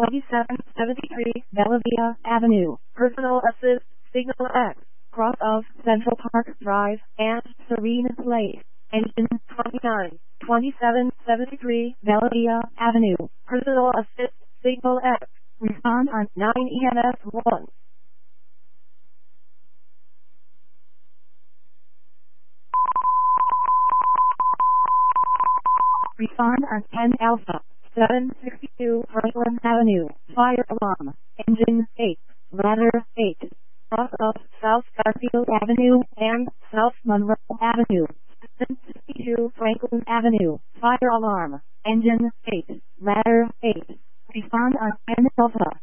2773 Bellavia Avenue. Personal assist, signal X, cross of Central Park Drive and Serena Place. Engine 29, 2773 Bellavia Avenue. Personal assist, signal X. Respond on 9 EMS 1. Respond on 10 Alpha, 762 Franklin Avenue. Fire alarm. Engine 8, ladder 8. Cross of South Garfield Avenue and South Monroe Avenue. 762 Franklin Avenue. Fire alarm. Engine 8, ladder 8. Respond on 10 Alpha.